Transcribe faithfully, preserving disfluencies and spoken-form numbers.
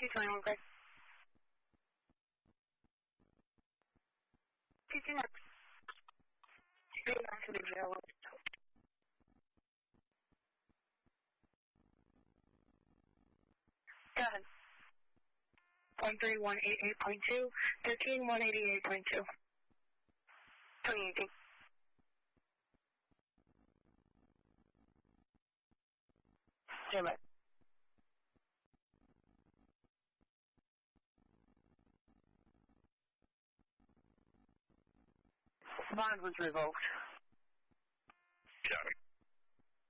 two twenty-one, Greg. two two nine. Straight back to the jail. Go ahead. one three one eight eight point two, thirteen one eighty-eight point two. twenty eighteen. Stand by. Bond was revoked. Got it.